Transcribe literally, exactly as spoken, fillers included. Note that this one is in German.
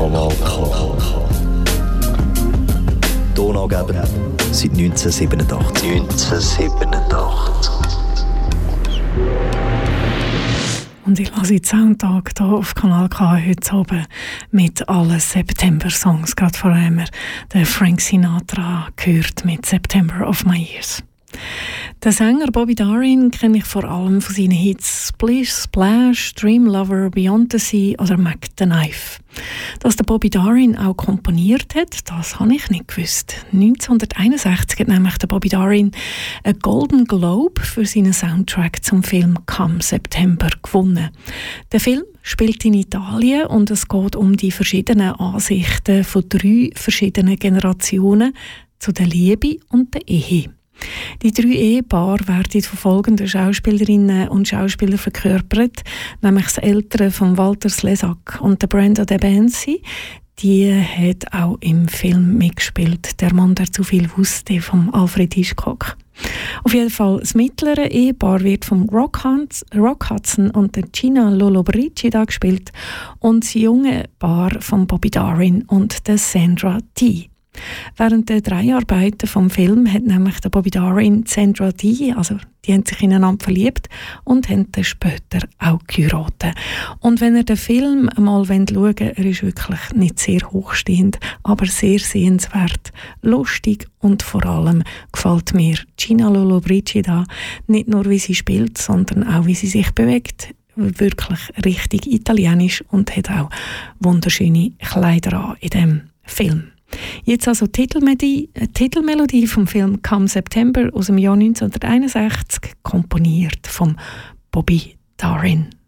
Kanal K. Tonangebend seit neunzehnhundertsiebenundachtzig. neunzehnhundertsiebenundachtzig. Und ich lasse den Soundtag hier auf Kanal K heute Abend mit allen September-Songs. Gerade vorher haben wir den Frank Sinatra gehört mit «September of My Years». Den Sänger Bobby Darin kenne ich vor allem von seinen Hits «Splish Splash», «Dream Lover», «Beyond the Sea» oder «Mac the Knife». Dass der Bobby Darin auch komponiert hat, das habe ich nicht gewusst. neunzehnhunderteinundsechzig hat nämlich der Bobby Darin einen Golden Globe für seinen Soundtrack zum Film «Come September» gewonnen. Der Film spielt in Italien und es geht um die verschiedenen Ansichten von drei verschiedenen Generationen zu der Liebe und der Ehe. Die drei Ehepaare werden von folgenden Schauspielerinnen und Schauspielern verkörpert, nämlich das Ältere von Walter Slezak und der Brenda De Bensi. Die hat auch im Film mitgespielt, «Der Mann, der zu viel wusste» von Alfred Hitchcock. Auf jeden Fall, das mittlere Ehepaar wird von Rock, Hans, Rock Hudson und der Gina Lollobrigida gespielt und das junge Paar von Bobby Darin und der Sandra Dee. Während der Dreharbeiten vom Film hat nämlich der Bobby Darin Sandra Dee, also die haben sich ineinander verliebt und haben dann später auch geheiratet. Und wenn ihr den Film einmal schauen wollt, er ist wirklich nicht sehr hochstehend, aber sehr sehenswert, lustig und vor allem gefällt mir Gina Lollobrigida nicht nur, wie sie spielt, sondern auch, wie sie sich bewegt. Wirklich richtig italienisch und hat auch wunderschöne Kleider an in dem Film. Jetzt also die Titelmelodie, Titelmelodie vom Film «Come September» aus dem Jahr neunzehnhunderteinundsechzig, komponiert von Bobby Darin.